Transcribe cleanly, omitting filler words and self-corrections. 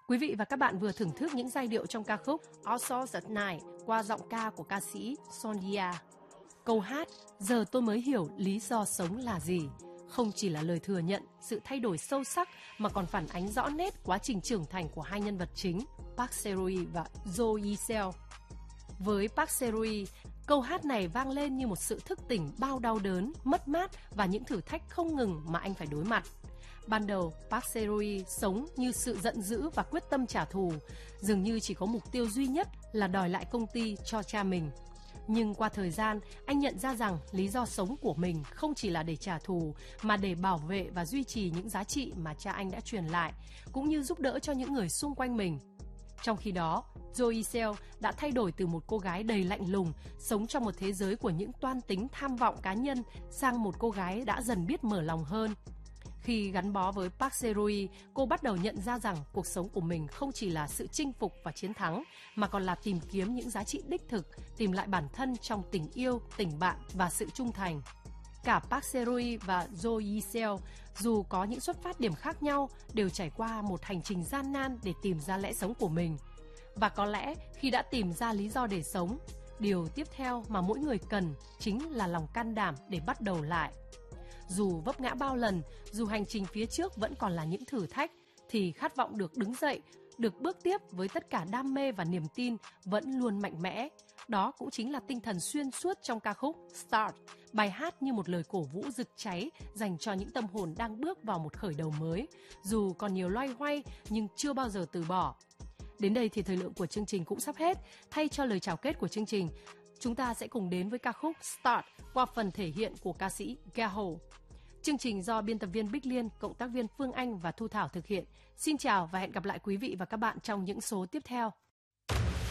Quý vị và các bạn vừa thưởng thức những giai điệu trong ca khúc Outsourced at Night qua giọng ca của ca sĩ Sonia. Câu hát "Giờ tôi mới hiểu lý do sống là gì" không chỉ là lời thừa nhận sự thay đổi sâu sắc mà còn phản ánh rõ nét quá trình trưởng thành của hai nhân vật chính Park Se-ri và Jo Yi-seo. Với Park Se-ri, câu hát này vang lên như một sự thức tỉnh bao đau đớn, mất mát và những thử thách không ngừng mà anh phải đối mặt. Ban đầu, Park Se-ri sống như sự giận dữ và quyết tâm trả thù, dường như chỉ có mục tiêu duy nhất là đòi lại công ty cho cha mình. Nhưng qua thời gian, anh nhận ra rằng lý do sống của mình không chỉ là để trả thù, mà để bảo vệ và duy trì những giá trị mà cha anh đã truyền lại, cũng như giúp đỡ cho những người xung quanh mình. Trong khi đó, Jo Yi-seo đã thay đổi từ một cô gái đầy lạnh lùng, sống trong một thế giới của những toan tính tham vọng cá nhân, sang một cô gái đã dần biết mở lòng hơn. Khi gắn bó với Park Se-ri, cô bắt đầu nhận ra rằng cuộc sống của mình không chỉ là sự chinh phục và chiến thắng, mà còn là tìm kiếm những giá trị đích thực, tìm lại bản thân trong tình yêu, tình bạn và sự trung thành. Cả Park Se-ri và Jo Yi-seo, dù có những xuất phát điểm khác nhau, đều trải qua một hành trình gian nan để tìm ra lẽ sống của mình. Và có lẽ khi đã tìm ra lý do để sống, điều tiếp theo mà mỗi người cần chính là lòng can đảm để bắt đầu lại. Dù vấp ngã bao lần, dù hành trình phía trước vẫn còn là những thử thách, thì khát vọng được đứng dậy, được bước tiếp với tất cả đam mê và niềm tin vẫn luôn mạnh mẽ. Đó cũng chính là tinh thần xuyên suốt trong ca khúc Start, bài hát như một lời cổ vũ rực cháy dành cho những tâm hồn đang bước vào một khởi đầu mới, dù còn nhiều loay hoay nhưng chưa bao giờ từ bỏ. Đến đây thì thời lượng của chương trình cũng sắp hết. Thay cho lời chào kết của chương trình, chúng ta sẽ cùng đến với ca khúc Start qua phần thể hiện của ca sĩ Gaho. Chương trình do biên tập viên Bích Liên, cộng tác viên Phương Anh và Thu Thảo thực hiện. Xin chào và hẹn gặp lại quý vị và các bạn trong những số tiếp theo.